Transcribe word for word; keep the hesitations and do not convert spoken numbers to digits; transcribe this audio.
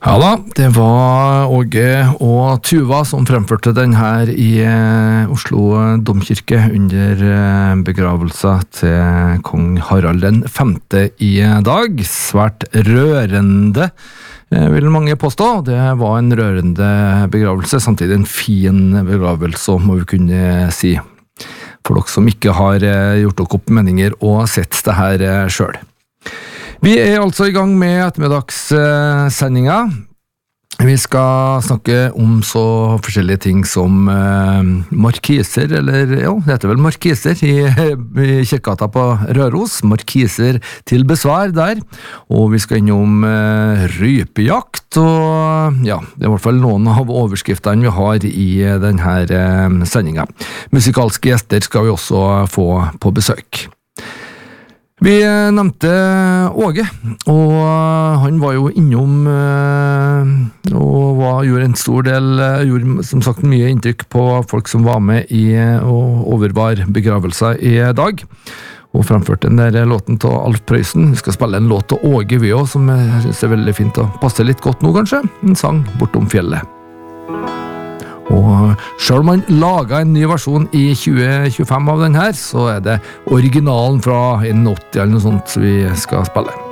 Ja da, det var Åge og Tuva som fremførte den her i Oslo Domkirke under begravelsen til kong Harald den femte i dag. Svært rørende, vil mange påstå. Det var en rørende begravelse, samtidig en fin begravelse, må vi kunne si. For dere som ikke har gjort dere opp meninger og sett det her selv. Vi er altså i gang med ettermiddagssendinga. Vi skal snakke om så forskjellige ting som eh, markiser, eller ja, det heter vel markiser i, i Kirkegata på Røros. Markiser til besvær der. Og vi skal innom eh, rypejakt, og ja, det er i hvert fall noen av overskriftene vi har i denne eh, sendinga. Musikalske gjester skal vi også få på besøk. Vi nevnte Åge, og han var jo innom og var, gjorde en stor del, gjorde som sagt mye inntrykk på folk som var med i og overvar begravelser i dag, og fremførte den der låten til Alf Prøysen. Vi skal spille en låt til Åge vi også, som jeg synes er veldig fint og passer litt godt nå kanskje, en sang Bortom fjellet. Og selv om man laget en ny versjon i tjue tjuefem av den her, så er det originalen fra åtti eller noe sånt vi skal spille.